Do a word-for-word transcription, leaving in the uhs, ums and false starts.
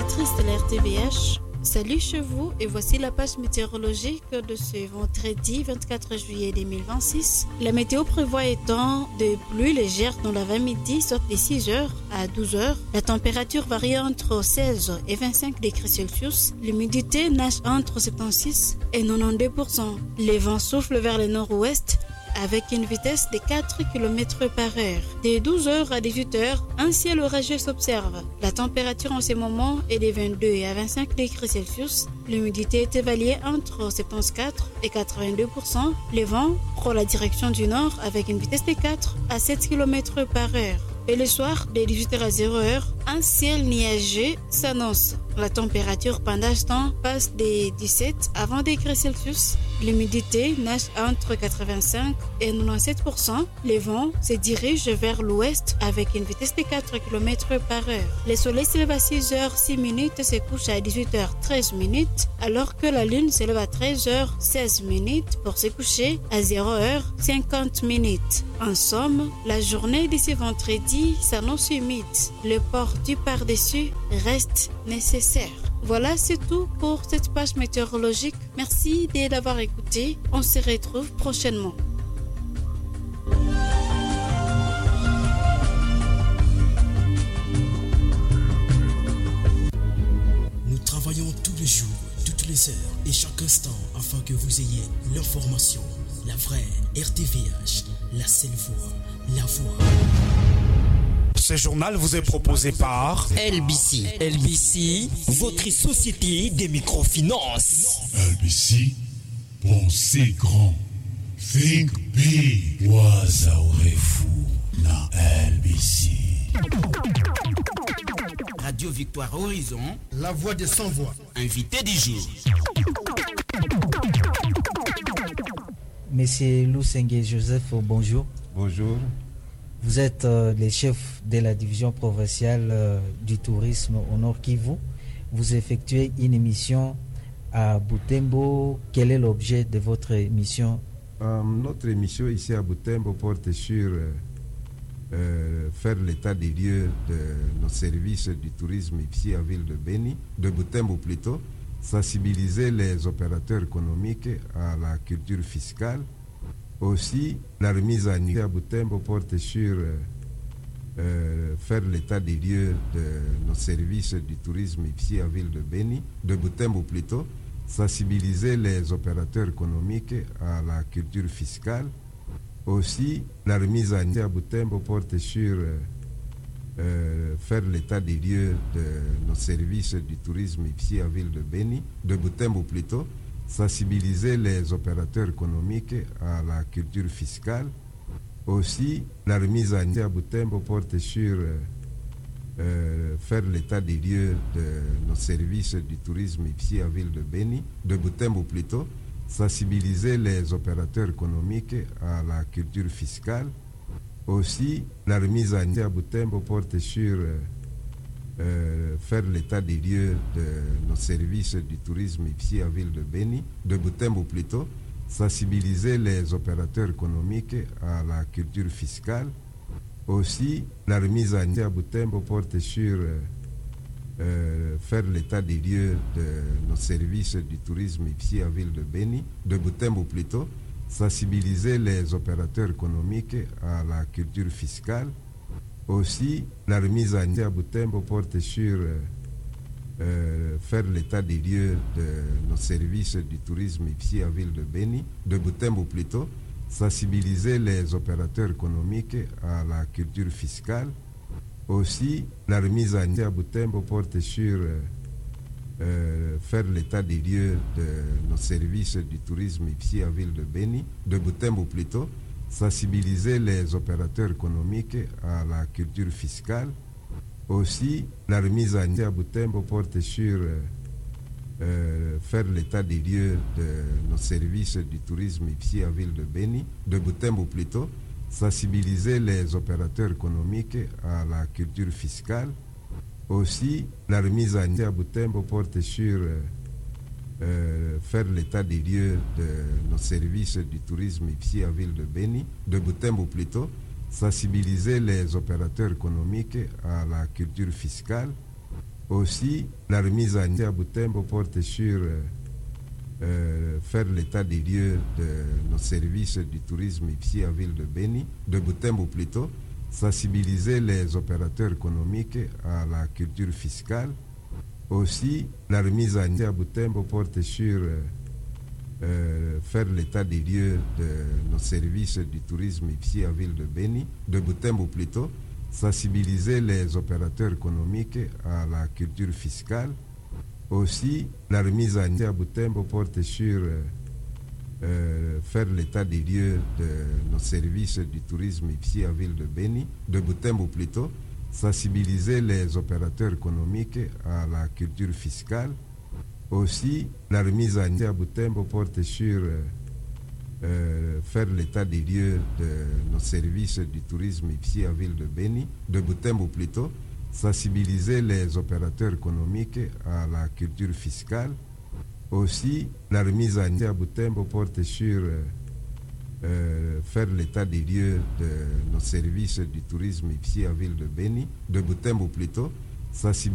auditrices de l'R T V H, salut chez vous et voici la page météorologique de ce vendredi vingt-quatre juillet deux mille vingt-six. La météo prévoit étant de pluies légères dans l'avant-midi, soit de six heures à douze heures. La température varie entre seize et vingt-cinq degrés Celsius. L'humidité nage entre soixante-seize et quatre-vingt-douze pour cent. Les vents soufflent vers le nord-ouest avec une vitesse de quatre kilomètres par heure. De douze heures à dix-huit heures, un ciel orageux s'observe. La température en ce moment est de vingt-deux à vingt-cinq degrés Celsius. L'humidité est évaluée entre soixante-quatorze et quatre-vingt-deux pour cent. Les vents prennent la direction du nord avec une vitesse de quatre à sept kilomètres par heure. Et le soir, de dix-huit heures à zéro heure, un ciel nuageux s'annonce. La température pendant ce temps passe de dix-sept à vingt degrés Celsius. L'humidité nage entre quatre-vingt-cinq et quatre-vingt-dix-sept pour cent. Les vents se dirigent vers l'ouest avec une vitesse de quatre kilomètres par heure. Le soleil se lève à six heures six minutes et se couche à dix-huit heures treize minutes, alors que la lune se lève à treize heures seize minutes pour se coucher à zéro heure cinquante minutes. En somme, la journée de ce vendredi s'annonce humide. Le port du par-dessus reste nécessaire. Voilà, c'est tout pour cette page météorologique. Merci de l'avoir écouté. On se retrouve prochainement. Nous travaillons tous les jours, toutes les heures et chaque instant afin que vous ayez l'information, la vraie R T V H, la seule voix, la voix. Ce journal vous est proposé par L B C. L B C, votre société des microfinances. L B C, pensez grand. Think big. Wazaorefu na L B C. Radio Victoire Horizon, la voix des sans-voix. Invité du jour. Monsieur Lousengue Joseph, bonjour. Bonjour. Vous êtes euh, le chef de la division provinciale euh, du tourisme au Nord Kivu. Vous effectuez une émission à Butembo. Quel est l'objet de votre émission? euh, Notre émission ici à Butembo porte sur euh, euh, faire l'état des lieux de nos services du tourisme ici à Ville de Beni, de Butembo plutôt, sensibiliser les opérateurs économiques à la culture fiscale. Aussi, la remise à niveau à Butembo porte sur euh, euh, faire l'état des lieux de nos services du tourisme ici à Ville de Beni, de Butembo plutôt, sensibiliser les opérateurs économiques à la culture fiscale. Aussi, la remise à niveau à Butembo porte sur euh, euh, faire l'état des lieux de nos services du tourisme ici à Ville de Beni, de Butembo plutôt, sensibiliser les opérateurs économiques à la culture fiscale. Aussi, la remise à niveau à Butembo porte sur euh, euh, faire l'état des lieux de nos services du tourisme ici à Ville de Beni, de Butembo plutôt, sensibiliser les opérateurs économiques à la culture fiscale. Aussi, la remise à niveau à Butembo porte sur euh, Euh, faire l'état des lieux de nos services du tourisme ici à Ville de Beni, de Butembo plutôt, sensibiliser les opérateurs économiques à la culture fiscale. Aussi, la remise à niveau à Butembo porte sur euh, euh, faire l'état des lieux de nos services du tourisme ici à Ville de Beni, de Butembo plutôt, sensibiliser les opérateurs économiques à la culture fiscale. Aussi, la remise à niveau à Butembo porte sur euh, euh, faire l'état des lieux de nos services du tourisme ici à Ville de Beni, de Butembo plutôt, sensibiliser les opérateurs économiques à la culture fiscale. Aussi, la remise à niveau à Butembo porte sur euh, euh, faire l'état des lieux de nos services du tourisme ici à Ville de Beni, de Butembo plutôt, sensibiliser les opérateurs économiques à la culture fiscale. Aussi, la remise à niveau à Butembo porte sur euh, euh, faire l'état des lieux de nos services du tourisme ici à Ville de Beni, de Butembo plutôt, sensibiliser les opérateurs économiques à la culture fiscale. Aussi, la remise à niveau à Butembo porte sur euh, Euh, faire l'état des lieux de nos services du tourisme ici à Ville de Beni, de Butembo plutôt, sensibiliser les opérateurs économiques à la culture fiscale. Aussi, la remise en à Butembo porte sur euh, euh, faire l'état des lieux de nos services du tourisme ici à ville de Beni, de Butembo plutôt, sensibiliser les opérateurs économiques à la culture fiscale. Aussi, la remise en à Butembo porte sur euh, euh, faire l'état des lieux de nos services du tourisme ici à ville de Beni, de Butembo plutôt, sensibiliser les opérateurs économiques à la culture fiscale. Aussi, la remise en à Butembo porte sur euh, euh, faire l'état des lieux de nos services du tourisme ici à ville de Beni, de Butembo plutôt, sensibiliser les opérateurs économiques à la culture fiscale. Aussi, la remise en à Butembo porte sur euh, euh, faire l'état des lieux de nos services du tourisme ici à ville de Beni, de Butembo plutôt, sensibiliser les opérateurs économiques à la culture fiscale. Aussi, la remise en à Butembo porte sur euh, euh, faire l'état des lieux de nos services du tourisme ici à ville de Beni, de Butembo plutôt, sensibiliser